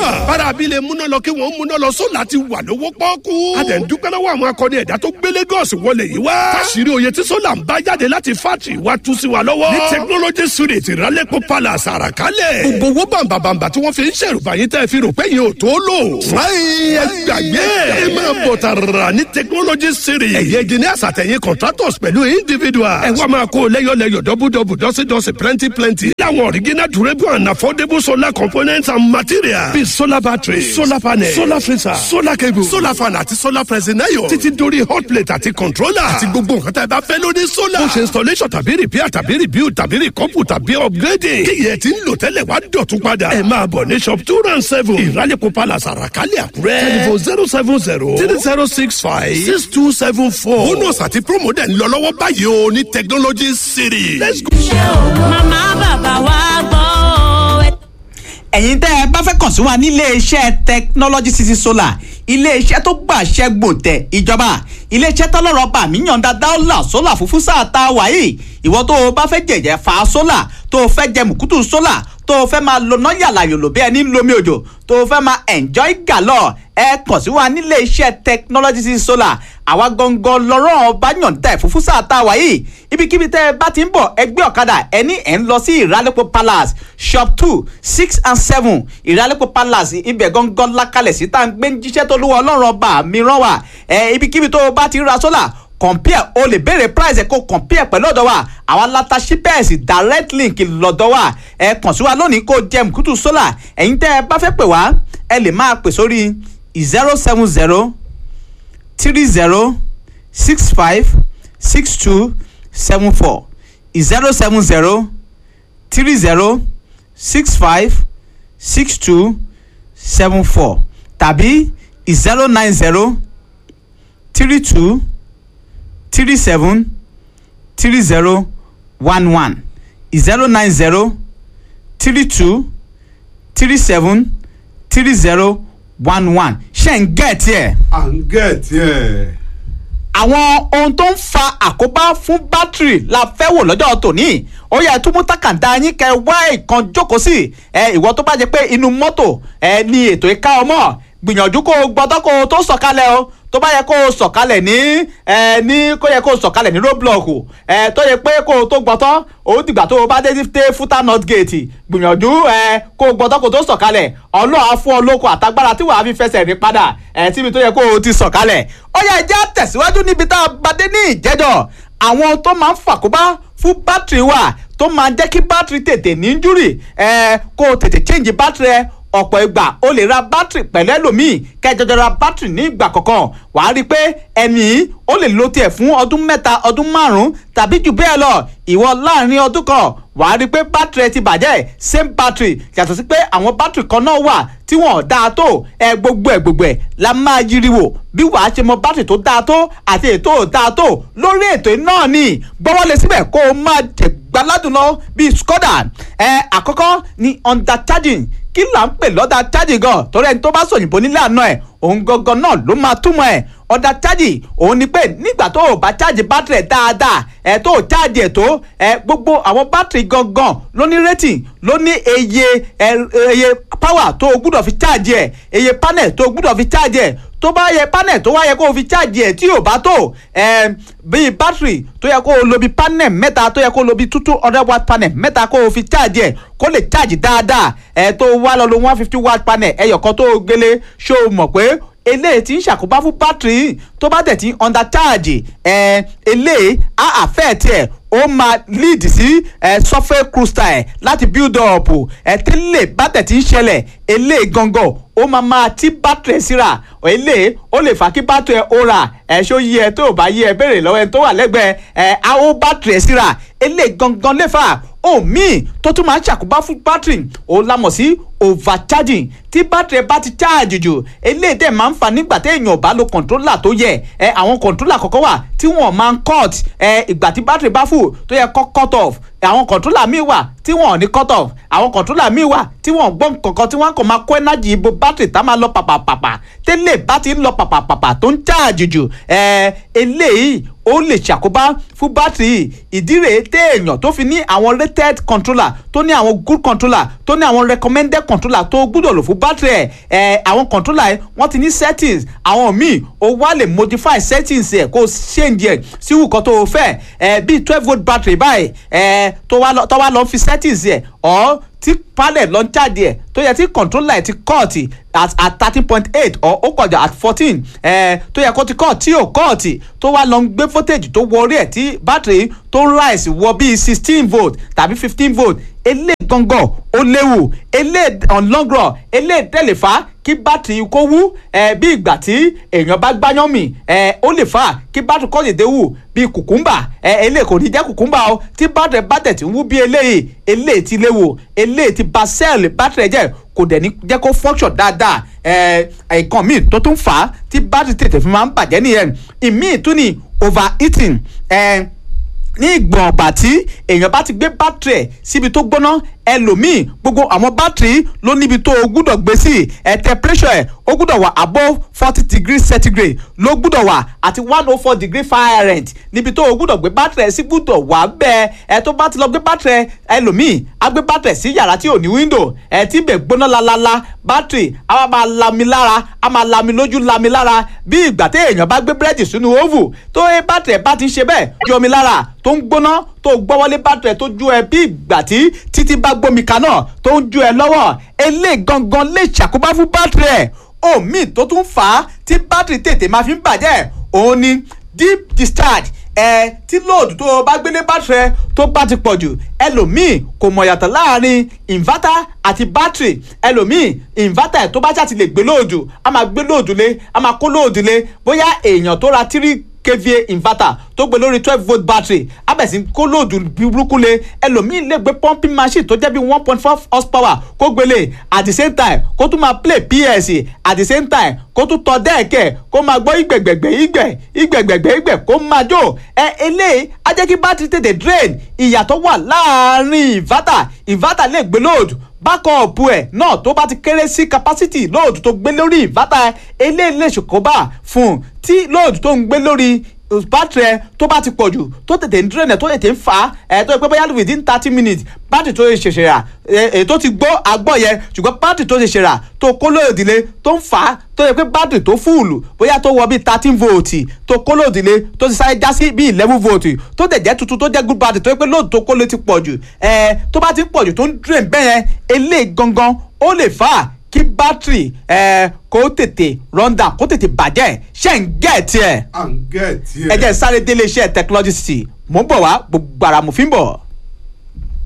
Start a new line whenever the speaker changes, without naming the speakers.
bára abilé múná lọ kí wọ́n múná lọ sólà ti wà lówó pọ́ọ́kú. a dẹ̀ ń dúpẹ́ lọ́wọ́ àwọn akọni ẹ̀dá tó gbé Lagos wọlé yìí wá. káṣírí oyè tí sólà ń bá jáde láti fátìrì wa tú sí wa lọ́wọ́. ní technology street ìrálẹ́pọ̀ palace àràkálẹ̀. gbogbo owó bàǹbàǹbà tí wọ́n fi ń ṣèrùbá yín tẹ́ fi rò pé yín ò tó lò. fúláyìn ẹ gbàgbé ẹ máa bọ̀ tààrà ní technology street. ẹ̀yẹ engineers àtẹ̀yìn contractors pẹ̀lú individual. ẹ wá máa kó lẹ́yọ̀lẹ́yọ̀ dọ́bùdọ́bù dọ́sídọ́sí plenty. láwọn original durable and affordable solar components and materials. bíi solar battery solar panel solar freezer solar cable solar fan àti solar pressing iron. títí dórí hot plate àti controller. àti gbogbo nǹkan tá ẹ bá fẹ́ lórí solar. ó ṣe installation tàbí repair tàbí rebuild tàbí recouple tàbí upgrading. kíyẹ̀ tí ń lò tẹ́lẹ̀ wá dọ̀tún padà. ẹ máa bọ̀ ní shop 207 ìrálẹ̀kọ̀ palace àràkálẹ̀ àkúrẹ́. telephone 070-3065-6274. bonus àti promo dẹ̀ ń lọ lọ́wọ́ báyìí o ní technology city. let's go.
màmá bàbá wa gbọ́.
ẹ̀yin tẹ́ ẹ bá fẹ́ kàn sí wa nílé iṣẹ́ technology city solar ilé iṣẹ́ tó gbàṣẹ gbòǹtẹ̀ ìjọba ilé iṣẹ́ tọ́lọ́rọ̀ bá mi yàn dáadáa ọ̀là sólà fúnfún sáà tá a wà yìí ìwọ tó o bá fẹ́ jẹ̀jẹ̀ fa sólà tó o fẹ́ jẹ mùkútù sólà tó o fẹ́ máa lo náà yàlà yòlò bí ẹni lomi òjò tó o fẹ́ máa enjoy gàlọ́ ẹ kàn sí wa nílé iṣẹ́ technology city solar àwa gangan lọ́rọ̀ ọba yọ̀ǹda ìfúnfún sáà tá a wà yìí ibikíbi tẹ́ ẹ bá ti ń bọ̀ ẹgbẹ́ ọ̀kadà ẹni ẹ̀ ń lọ sí ìrálẹ́pọ̀ palace shop 2, 6 and 7 ìrálẹ́pọ̀ palace ibẹ̀ gangan lákàlẹ̀ sí tá à ń gbé ń jíṣẹ́ tó lówó ọlọ́run ọba mi rán wa ibikíbi tó o bá ti ra sólà compare o lè béèrè price ẹ kó compare pẹ̀lú ọ̀dọ̀ wa àwa lata shipers direct link lọ́dọ̀ wa ẹ kàn sí wa lónìí kó jẹ mùkútù sólà ẹ̀yin tẹ́ ẹ bá fẹ́ pè wá ẹ lè máa pè sórí 070 30 65 62 74 070 30 65 62 74 tàbí 090 32 37 30 11 090 32 37 30 11 ṣe ń gẹ̀ẹ́tì ẹ̀.
à ń gẹ̀ẹ́tì ẹ̀.
àwọn ohun tó ń fa àkóbá fún bátìrì la fẹ́ wò lọ́jọ́ tòní ó yẹ túmú takàndá yín kẹ wá ìkan jókòó sí ìwọ tó bá jẹ pé inú mọ́tò ní ètò ìka ọmọ gbìyànjú kó o gbọ́dọ̀ kó o tó sọ̀kalẹ̀ o tó bá yẹ kó o sọ̀kalẹ̀ ní kó yẹ kó o sọ̀kalẹ̀ ní roadblock tó yẹ pé kó o tó gbọ́tọ́ o dìgbà tó o bá dé fúta north gate gbìyànjú kó o gbọ́dọ̀ kó o tó sọ̀kalẹ̀ ọlọ́ọ̀ fún ọ lóko àtagbára tí wàá fi fẹsẹ̀ rí padà síbi tó yẹ kó o ti sọ̀kalẹ̀ ó yẹ jẹ́ tẹ̀síwájú níbi tá a bá dé ní ìjẹ́jọ́ àwọn tó máa ń fàkóbá fún bátìrì wa tó máa jẹ́ kí bátìrì tètè ní injúrì kó o tètè change bátìrì ẹ ọ̀pọ̀ ìgbà o lè ra bátìrì pẹ̀lú ẹlòmíì kẹjọjọ ra bátìrì ní ìgbà kọ̀ọ̀kan wàá rí i pé ẹni ó lè lo tiẹ̀ fún ọdún 3 ọdún 5 tàbí jù bẹ́ẹ̀ lọ ìwọ láàrin ọdún kan wàá rí i pé bátìrì ẹ ti bàjẹ́ same battery yàtọ̀ sí pé àwọn bátìrì kan náà wà tí wọ́n dáa tó gbogbo ẹ̀ la máa yiri wò bí wàá ṣe mọ bátìrì tó dáa tó àti ètò ò dáa tó lórí ètò náà ni gbọ́wọ́lé síbẹ̀ kó o máa jẹ gbáládùn lọ bíi Skoda àkọ́kọ́ ni undercharging kí là ń pè lọ́dà charging gan torí ẹni tó bá sòyìnbó nílé àná ẹ̀ òun gangan náà ló máa túmọ̀ ẹ̀ ọ̀dà charging òun ni pé nígbà tó o bá charge bátìrì dáadáa tó o charge ẹ̀ tó gbogbo àwọn bátìrì gangan ló ní rating ló ní eye power tó o gbúdọ̀ fi charge ẹ̀ eye panel tó o gbúdọ̀ fi charge ẹ̀ tó bá yẹ panel tó wá yẹ kó o fi charge ẹ̀ tí ò bá tó bíi bátìrì tó yẹ kó o lo bíi panel mẹ́ta tó yẹ kó o lo bíi 200 watt panel mẹ́ta kó o fi charge ẹ̀ kó lè charge dáadáa tó wá lọ lo 150 watt panel ẹyọ̀kan tó o gbélé ṣó o mọ̀ pé eléyìí tí ń ṣàkóbá fún bátìrì tó bá dẹ̀ ti undercharge eléyìí á affect ẹ̀ ó máa lead sí software cruise láti build up tẹ́lẹ̀ bá tẹ̀ tí ń ṣẹlẹ̀ eléyìí gangan ó máa tí bátìrì síra eléyìí ó lè fà kí bátìrì ó rà ṣó yí ẹ tó o bá yí ẹ béèrè lọ́wọ́ ẹ tó wà lẹ́gbẹ̀ẹ́ ó bátìrì síra eléyìí gangan lè fà míì tó tún máa ń ṣàkóbá fún bátìrì ó la mọ̀ sí overcharging tí bátìrì bá ti charge jù eléyìí dẹ̀ máa ń fà nígbà téèyàn ò bá lo controller tó yẹ àwọn controller kọ̀ọ̀kan wà tí wọ́n máa ń cut ìgbà tí bátìrì bá fù tó yẹ kó cut off àwọn controller míì wà tí wọ́n ò ní cut off àwọn controller míì wà tí wọ́n gbọ́n kankan tí wọ́n kàn máa kó energy ibo bátìrì tá máa lọ pàpàpàpà tẹ́lẹ̀ bá ti ń lọ pàpàpàpà tó ń charge jù eléyìí ó lè ṣàkóbá fún bátìrì ìdí rèé téèyàn tó fi ní àwọn rated controller tó ní àwọn good controller tó ní àwọn recommended controller tó gbúdọ̀ lò fún battery ẹ̀ àwọn controller ẹ̀ wọ́n ti ní settings àwọn míì o wá lè modify settings ẹ̀ kó change ẹ̀ sí nǹkan tó o fẹ́ bíi 12 volt battery báyìí tó wá lọ fi settings ẹ̀ ọ̀ tí panel lọ ń jáde ẹ̀ tó yẹ tí controller ẹ̀ ti cut at 13.8 or ó kọjá at 14 tó yẹ kó ti cut tí ò cut tó wá lọ ń gbé voltage tó wọrí ẹ̀ tí battery tó ń rise wọ bíi 16 volt tàbí 15 volt eléyìí gangan ó léwu eléyìí on long run eléyìí tẹ̀lé fa kí battery kó wú bí ìgbà tí èèyàn bá gbáyán mì ó lè fà kí battery kó dédé wú bí kùkúmbà eléyìí kò ní jẹ́ kùkúmbà o tí battery tí ń wú bí eléyìí ti léwu eléyìí ti ba cell battery jẹ́ kò dẹ̀ ní jẹ́ kó function dáadáa nǹkan míì tó tún fà á tí battery tètè fi máa ń bàjẹ́ nìyẹn ìmíì tún ní overheating ní ìgbọ̀ngbà tí èèyàn bá ti gbé battery ẹ̀ síbi tó gbóná ẹlòmíì gbogbo àwọn battery ló níbi tó o gbúdọ̀ gbé sí temperature ẹ̀ ó gbúdọ̀ wà above 40 degrees centigrade ló gbúdọ̀ wà àti 104 degree Fahrenheit níbi tó o gbúdọ̀ gbé battery ẹ̀ sí gbúdọ̀ wà bẹ́ẹ̀ tó bá ti lọ gbé battery ẹ̀ ẹlòmíì á gbé battery sí yàrá tí ò ní window tí ibẹ̀ gbóná lalala battery á máa lami lára á máa lami lójú lami lára bí ìgbà tí èèyàn bá gbé búrẹ́dì sínú oven tó battery ẹ̀ bá ti ń ṣe bẹ́ẹ̀ ju omi lára tó ń gbóná tó gbọ́wọ́lé battery tó ju ẹ bí ìgbà tí títí bá gbómi kaná tó ń ju ẹ lọ́wọ́ eléyìí gangan lè ṣàkóbá fún battery ẹ̀ omi tó tún fà á tí battery tètè máa fi ń bàjẹ́ òun ni deep discharge tí lóòdù tó bá gbélé battery tó bá ti pọ̀ jù ẹlòmíì kò mọ̀ yàtọ̀ láàrin inverter àti battery ẹlòmíì inverter tó bá ṣàti lè gbé lóòdù a máa gbé lóòdù lé a máa kó lóòdù lé bóyá èèyàn tó ra 3 kVA inverter tó gbé lórí 12 volt battery abẹ̀sí kó lóòdù burúkú lé ẹlòmíì lè gbé pumping machine tó jẹ́ bí 1.5 horsepower kó gbélé at the same time kó tún máa play PS at the same time kó tún tọ dẹ́ẹ̀kẹ́ kó máa gbọ́ ìgbẹ̀gbẹ̀ kó máa jó eléyìí á jẹ́ kí battery tètè drain ìyàtọ̀ wà láàárín inverter lè gbé lóòdù bákọ̀ọ̀pù ẹ̀ náà tó bá ti kéré sí capacity lóòdù tó gbé lórí inverter eléyìí lè ṣòkóbá fún tí lóòdù tó ń gbé lórí battery ẹ tó bá ti pọ̀ jù tó tètè ń drain ẹ̀ tó tètè ń fà á tó yẹ pé bóyá within 30 minutes battery tó ṣẹ̀ṣẹ̀ rà tó ti gbọ́ àgbọ̀ yẹn ṣùgbọ́n battery tó ṣẹ̀ṣẹ̀ rà tó kó lóòdìlé tó ń fà á tó yẹ pé battery tó fúùlù bóyá tó wọ bíi 13 volt tó kó lóòdìlé tó ti sáré já sí bíi 11 volt tó dẹ̀ jẹ́ tuntun tó jẹ́ good battery tó yẹ pé lóòdù tó kó lé ti pọ̀ jù tó bá ti pọ̀ jù tó ń drain bẹ́yẹn eléyìí gangan ó lè fà á kí battery kó tètè run down kó tètè bàjẹ́ ṣe ń gẹ̀ tiẹ̀.
à ń gẹ̀ tiẹ̀.
ẹ jẹ́ sáré délé iṣẹ́ technology city mò ń bọ̀ wá gbogbo ara mo fi ń bọ̀.